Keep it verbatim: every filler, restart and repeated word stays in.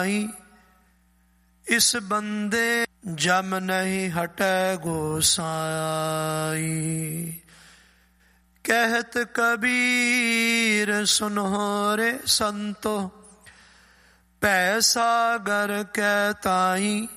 जाई, इस बंदे जम नहीं हटे गोसाई। कहत कबीर सुनो रे संतो, पैसा गर कै ताई,